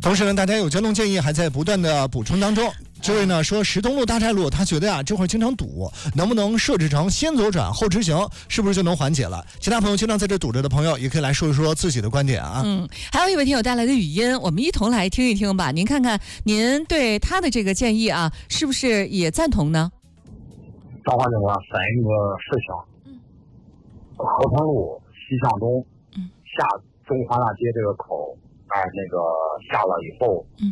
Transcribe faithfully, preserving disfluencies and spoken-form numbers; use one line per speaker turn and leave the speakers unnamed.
同时呢，大家有交通建议还在不断的补充当中。这位呢说石东路大寨路，他觉得呀这会儿经常堵，能不能设置成先左转后直行，是不是就能缓解了？其他朋友经常在这堵着的朋友，也可以来说一说自己的观点啊。
嗯，还有一位听友带来的语音，我们一同来听一听吧。您看看，您对他的这个建议啊，是不是也赞同呢？
张华警官反映一个事情，嗯，合成路西向东，嗯，下中华大街这个口，哎，那个下了以后，嗯，